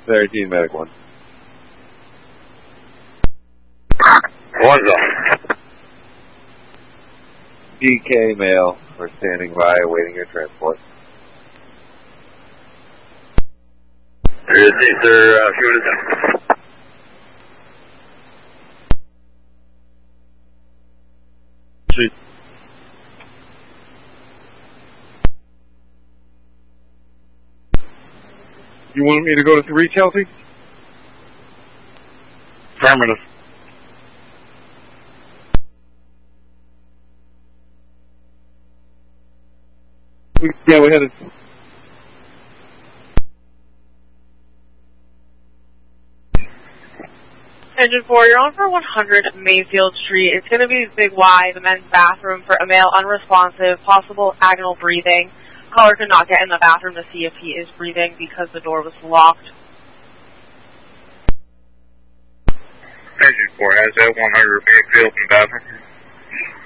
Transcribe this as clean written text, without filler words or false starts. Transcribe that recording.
13 medic 1. One's up. DK male, we're standing by awaiting your transport. There is sir, few minutes. You want me to go to 3, Chelsea? Affirmative. Yeah, we headed. Engine 4, you're on for 100 Mayfield Street. It's going to be Big Y, the men's bathroom, for a male unresponsive, possible agonal breathing. Caller could not get in the bathroom to see if he is breathing because the door was locked. Engine 4 has that 100 Mayfield in the bathroom.